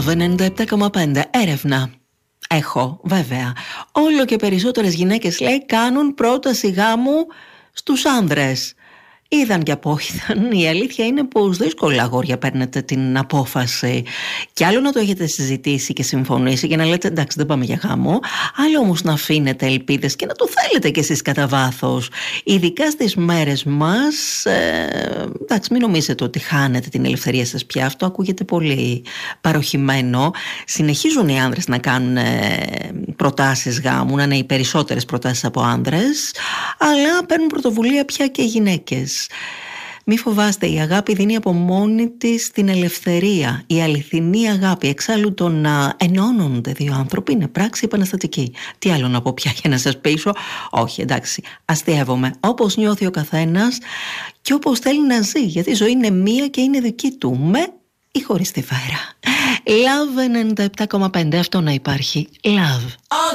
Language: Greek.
Love 97,5. Έρευνα. Έχω, βέβαια. Όλο και περισσότερες γυναίκες, λέει, κάνουν πρόταση γάμου στους άνδρες. Είδαν και απόϊδαν. Η αλήθεια είναι πως δύσκολα, αγόρια, παίρνετε την απόφαση. Κι άλλο να το έχετε συζητήσει και συμφωνήσει και να λέτε εντάξει, δεν πάμε για γάμο. Άλλο όμως να αφήνετε ελπίδες και να το θέλετε κι εσείς κατά βάθος. Ειδικά στις μέρες μας, εντάξει, μην νομίζετε ότι χάνετε την ελευθερία σας πια. Αυτό ακούγεται πολύ παροχημένο. Συνεχίζουν οι άνδρες να κάνουν προτάσεις γάμου, να είναι οι περισσότερες προτάσεις από άνδρες, αλλά παίρνουν πρωτοβουλία πια και οι γυναίκες. Μη φοβάστε, η αγάπη δίνει από μόνη της την ελευθερία. Η αληθινή αγάπη, εξάλλου το να ενώνονται δύο άνθρωποι, είναι πράξη επαναστατική. Τι άλλο να πω πια για να σας πείσω? Όχι, εντάξει, αστειεύομαι. Όπως νιώθει ο καθένας και όπως θέλει να ζει, γιατί η ζωή είναι μία και είναι δική του, με ή χωρίς τη φέρα. Love 97,5, αυτό να υπάρχει. Love.